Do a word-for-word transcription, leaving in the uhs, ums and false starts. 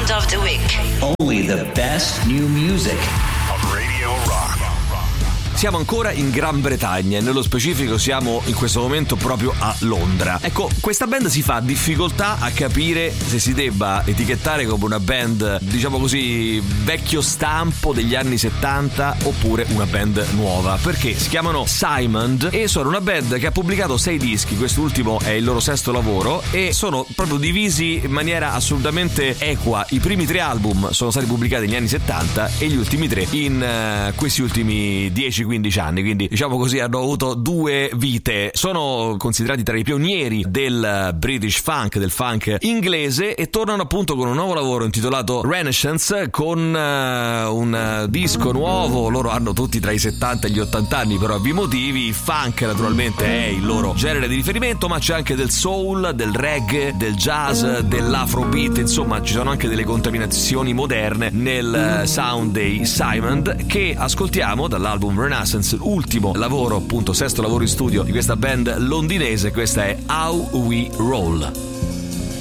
Sound of the Week. Only the best new music. Radio Rock. Siamo ancora in Gran Bretagna e nello specifico siamo in questo momento proprio a Londra. Ecco, questa band si fa difficoltà a capire se si debba etichettare come una band, diciamo così, vecchio stampo degli anni settanta oppure una band nuova, perché si chiamano Simon e sono una band che ha pubblicato sei dischi, quest'ultimo è il loro sesto lavoro, e sono proprio divisi in maniera assolutamente equa. I primi tre album sono stati pubblicati negli anni settanta e gli ultimi tre in uh, questi ultimi dieci quindici anni, quindi diciamo così hanno avuto due vite. Sono considerati tra i pionieri del British funk, del funk inglese, e tornano appunto con un nuovo lavoro intitolato Renaissance, con uh, un uh, disco nuovo. Loro hanno tutti tra i settanta e gli ottanta anni per ovvi motivi. Il funk naturalmente è il loro genere di riferimento, ma c'è anche del soul, del reggae, del jazz, dell'afrobeat, insomma ci sono anche delle contaminazioni moderne nel sound dei Simon, che ascoltiamo dall'album Renaissance, l'ultimo lavoro, appunto sesto lavoro in studio di questa band londinese. Questa è How We Roll.